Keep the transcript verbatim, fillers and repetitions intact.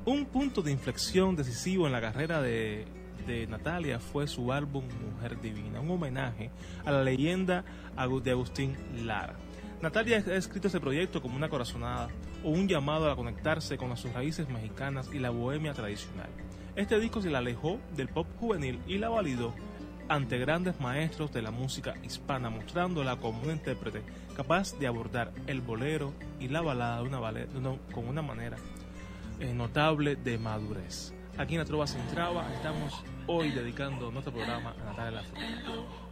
Un punto de inflexión decisivo en la carrera de, de Natalia fue su álbum Mujer Divina, un homenaje a la leyenda de Agustín Lara. Natalia ha escrito este proyecto como una corazonada o un llamado a conectarse con sus raíces mexicanas y la bohemia tradicional. Este disco se la alejó del pop juvenil y la validó ante grandes maestros de la música hispana, mostrándola como una intérprete capaz de abordar el bolero y la balada de una, ballet, no, con una manera eh, notable de madurez. Aquí en La Trova Sin Traba estamos hoy dedicando nuestro programa a Natalia Lafourcade.